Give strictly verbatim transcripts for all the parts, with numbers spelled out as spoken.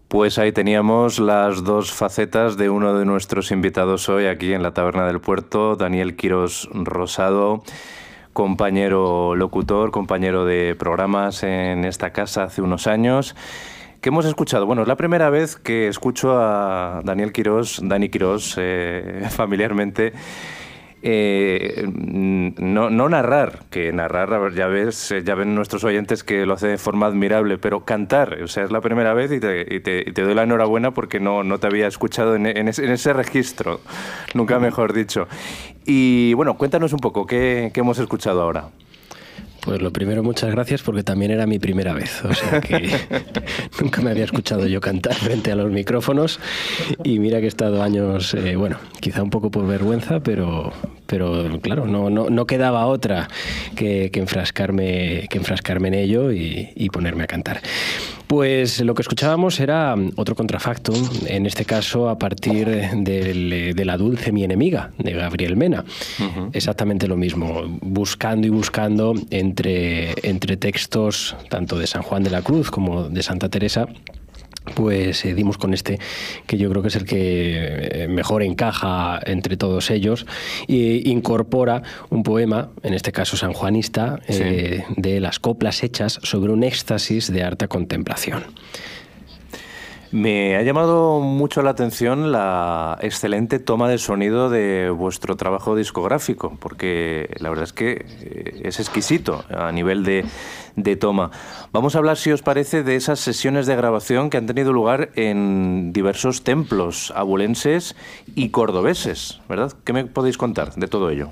Pues ahí teníamos las dos facetas de uno de nuestros invitados hoy aquí en la Taberna del Puerto, Daniel Quirós Rosado, compañero locutor, compañero de programas en esta casa hace unos años. ¿Qué hemos escuchado? Bueno, es la primera vez que escucho a Daniel Quirós, Dani Quirós, eh, familiarmente, eh, no, no narrar, que narrar, a ver, ya ves, ya ven nuestros oyentes que lo hace de forma admirable, pero cantar, o sea, es la primera vez y te, y te, y te doy la enhorabuena porque no, no te había escuchado en, en, ese, en ese registro, nunca mejor dicho. Y bueno, cuéntanos un poco, ¿qué, qué hemos escuchado ahora? Pues lo primero, muchas gracias, porque también era mi primera vez, o sea que nunca me había escuchado yo cantar frente a los micrófonos y mira que he estado años, eh, bueno, quizá un poco por vergüenza, pero, pero claro, no, no, no quedaba otra que, que, enfrascarme, que enfrascarme en ello y, y ponerme a cantar. Pues lo que escuchábamos era otro contrafactum, en este caso a partir del, de La dulce mi enemiga, de Gabriel Mena. Uh-huh. Exactamente lo mismo, buscando y buscando entre, entre textos tanto de San Juan de la Cruz como de Santa Teresa, pues eh, dimos con este, que yo creo que es el que mejor encaja entre todos ellos, e incorpora un poema, en este caso sanjuanista, sí. eh, de las coplas hechas sobre un éxtasis de harta contemplación. Me ha llamado mucho la atención la excelente toma de sonido de vuestro trabajo discográfico, porque la verdad es que es exquisito a nivel de, de toma. Vamos a hablar, si os parece, de esas sesiones de grabación que han tenido lugar en diversos templos abulenses y cordobeses, ¿verdad? ¿Qué me podéis contar de todo ello?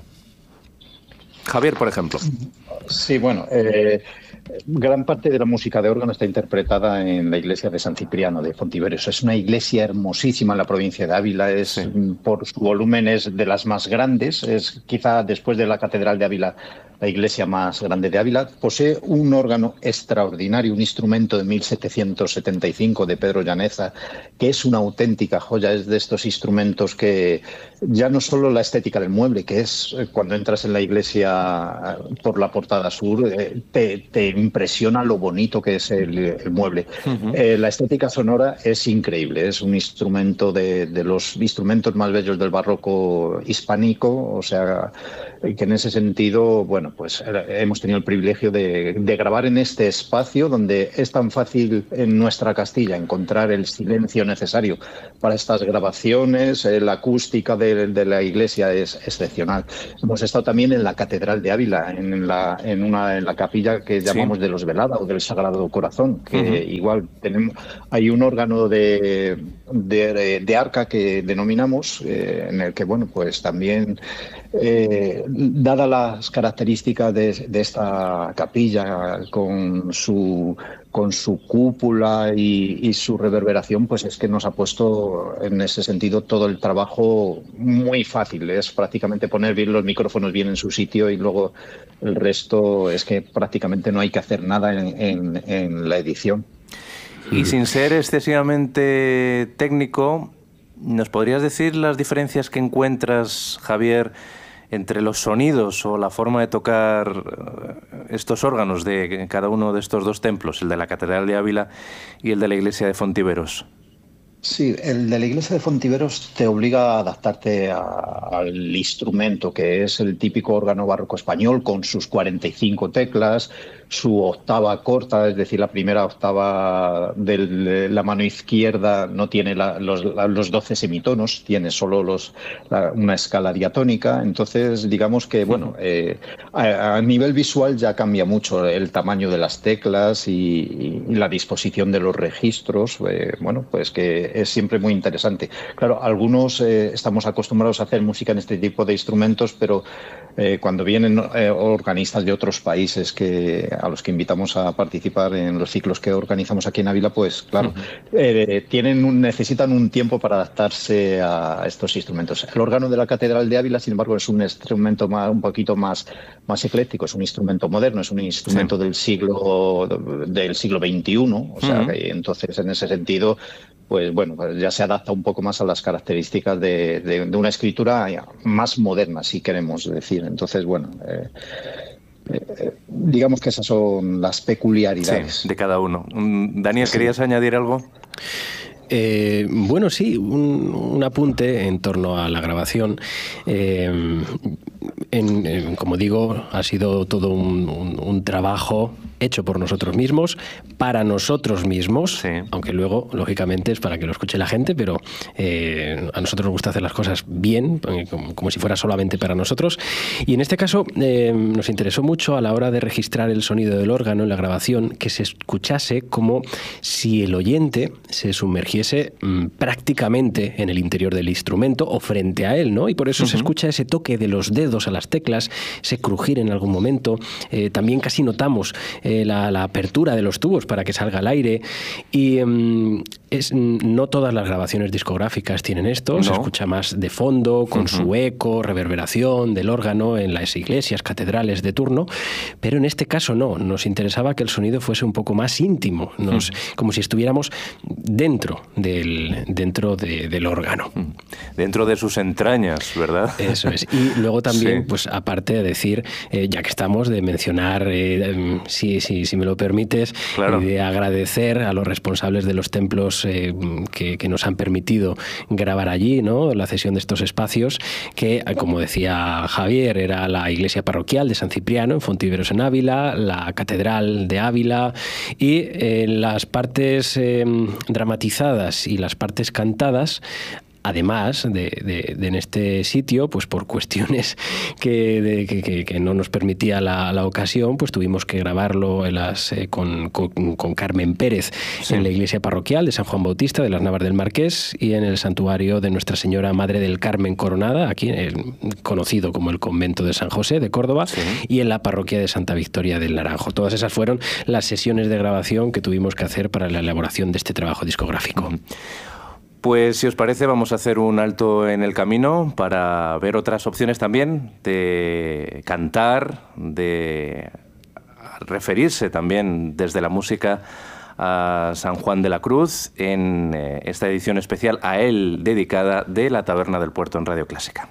Javier, por ejemplo. Sí, bueno, eh, gran parte de la música de órgano está interpretada en la iglesia de San Cipriano de Fontiveros. Es una iglesia hermosísima en la provincia de Ávila. Es, sí. Por su volumen es de las más grandes. Es quizá después de la Catedral de Ávila la iglesia más grande de Ávila. Posee un órgano extraordinario, un instrumento de mil setecientos setenta y cinco de Pedro Llaneza, que es una auténtica joya. Es de estos instrumentos que ya no solo la estética del mueble, que es cuando entras en la iglesia por la portada sur, te, te impresiona lo bonito que es el, el mueble. Uh-huh. Eh, la estética sonora es increíble. Es un instrumento de, de los instrumentos más bellos del barroco hispánico, o sea, que en ese sentido, bueno, pues hemos tenido el privilegio de, de grabar en este espacio donde es tan fácil en nuestra Castilla encontrar el silencio necesario para estas grabaciones. La acústica de, de la iglesia es excepcional. Hemos estado también en la Catedral de Ávila, en la, en una, en la capilla que llamamos sí. de los Velada o del Sagrado Corazón, que uh-huh. igual tenemos, hay un órgano de, de, de arca que denominamos, eh, en el que, bueno, pues también, eh, dadas las características de, de esta capilla con su con su cúpula y, y su reverberación, pues es que nos ha puesto en ese sentido todo el trabajo muy fácil. Es prácticamente poner bien los micrófonos bien en su sitio y luego el resto es que prácticamente no hay que hacer nada en, en, en la edición. Y sin ser excesivamente técnico, ¿nos podrías decir las diferencias que encuentras, Javier, entre los sonidos o la forma de tocar estos órganos de cada uno de estos dos templos, el de la Catedral de Ávila y el de la iglesia de Fontiveros? Sí, el de la iglesia de Fontiveros te obliga a adaptarte a, al instrumento, que es el típico órgano barroco español con sus cuarenta y cinco teclas, su octava corta, es decir, la primera octava de la mano izquierda no tiene la, los, la, los doce semitonos, tiene solo los, la, una escala diatónica. Entonces, digamos que, bueno, eh, a, a nivel visual ya cambia mucho el tamaño de las teclas y, y la disposición de los registros, eh, bueno, pues que es siempre muy interesante. Claro, algunos eh, estamos acostumbrados a hacer música en este tipo de instrumentos, pero eh, cuando vienen eh, organistas de otros países que a los que invitamos a participar en los ciclos que organizamos aquí en Ávila, pues claro, uh-huh. eh, tienen un, necesitan un tiempo para adaptarse a estos instrumentos. El órgano de la Catedral de Ávila, sin embargo, es un instrumento más, un poquito más, más ecléctico, es un instrumento moderno, es un instrumento sí. del siglo del siglo veintiuno, o sea, uh-huh. que, entonces en ese sentido, pues bueno, pues ya se adapta un poco más a las características de, de, de una escritura más moderna, si queremos decir. Entonces, bueno, eh, eh, digamos que esas son las peculiaridades. Sí, de cada uno. Daniel, ¿querías sí. añadir algo? Eh, bueno, sí, un, un apunte en torno a la grabación. Eh, en, en, como digo, ha sido todo un, un, un trabajo hecho por nosotros mismos, para nosotros mismos, sí. Aunque luego, lógicamente, es para que lo escuche la gente, pero eh, a nosotros nos gusta hacer las cosas bien, como, como si fuera solamente para nosotros. Y en este caso eh, nos interesó mucho a la hora de registrar el sonido del órgano en la grabación, que se escuchase como si el oyente se sumergiese mmm, prácticamente en el interior del instrumento o frente a él, ¿no? Y por eso uh-huh. se escucha ese toque de los dedos a las teclas, ese crujir en algún momento. Eh, también casi notamos eh, la, la apertura de los tubos para que salga el aire. Y um, es, no todas las grabaciones discográficas tienen esto. No. Se escucha más de fondo, con uh-huh. su eco, reverberación del órgano en las iglesias, catedrales de turno. Pero en este caso no. Nos interesaba que el sonido fuese un poco más íntimo, nos, uh-huh. como si estuviéramos dentro del, dentro de, del órgano. Dentro de sus entrañas, ¿verdad? Eso es. Y luego también, sí. pues aparte de decir, eh, ya que estamos, de mencionar, eh, si, si, si me lo permites, claro. y de agradecer a los responsables de los templos eh, que, que nos han permitido grabar allí, ¿no? La cesión de estos espacios, que, como decía Javier, era la iglesia parroquial de San Cipriano, en Fontiveros en Ávila, la catedral de Ávila, y eh, las partes eh, dramatizadas y las partes cantadas, además de, de, de en este sitio, pues por cuestiones que, de, que, que no nos permitía la, la ocasión, pues tuvimos que grabarlo en las, eh, con, con, con Carmen Pérez, sí. en la iglesia parroquial de San Juan Bautista de las Navas del Marqués y en el santuario de Nuestra Señora Madre del Carmen Coronada, aquí el, conocido como el convento de San José de Córdoba, sí. y en la parroquia de Santa Victoria del Naranjo. Todas esas fueron las sesiones de grabación que tuvimos que hacer para la elaboración de este trabajo discográfico. Uh-huh. Pues si os parece vamos a hacer un alto en el camino para ver otras opciones también de cantar, de referirse también desde la música a San Juan de la Cruz en esta edición especial a él dedicada de La Taberna del Puerto en Radio Clásica.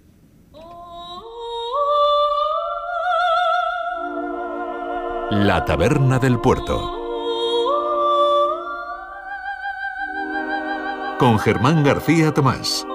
La Taberna del Puerto, con Germán García Tomás.